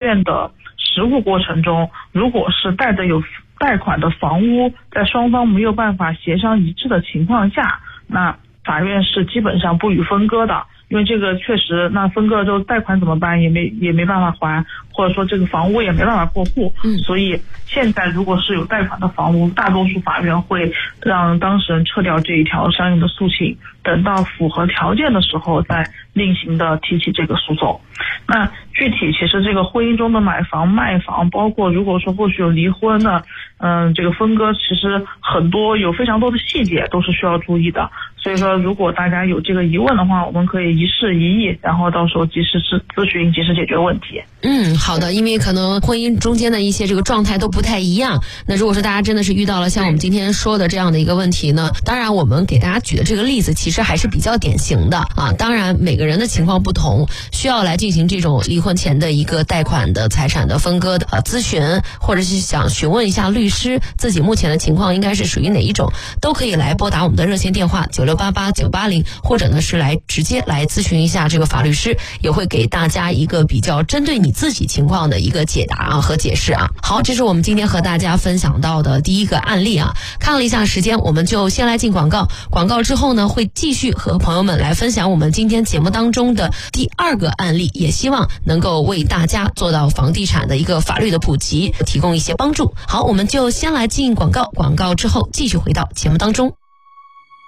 院的实务过程中，如果是带着有贷款的房屋，在双方没有办法协商一致的情况下，那法院是基本上不予分割的。因为这个确实，那分割了之后贷款怎么办？也没办法还，或者说这个房屋也没办法过户。所以现在如果是有贷款的房屋，大多数法院会让当事人撤掉这一条相应的诉请，等到符合条件的时候再另行的提起这个诉讼。那具体其实这个婚姻中的买房卖房，包括如果说后续有离婚的，这个分割，其实有非常多的细节都是需要注意的。所以说如果大家有这个疑问的话，我们可以一事一议，然后到时候及时咨询，及时解决问题。 好的，因为可能婚姻中间的一些这个状态都不太一样。那如果说大家真的是遇到了像我们今天说的这样的一个问题呢，当然我们给大家举的这个例子其实还是比较典型的啊。当然每个人的情况不同，需要来进行这种离婚前的一个贷款的财产的分割的咨询，或者是想询问一下律师自己目前的情况应该是属于哪一种，都可以来拨打我们的热线电话9688-980，或者呢是直接来咨询一下这个法律师，也会给大家一个比较针对你自己情况的一个解答和解释啊。好，这是我们今天和大家分享到的第一个案例啊。看了一下时间，我们就先来进广告，广告之后呢会继续和朋友们来分享我们今天节目当中的第二个案例，也希望能够为大家做到房地产的一个法律的普及，提供一些帮助。好，我们就先来进广告，广告之后继续回到节目当中。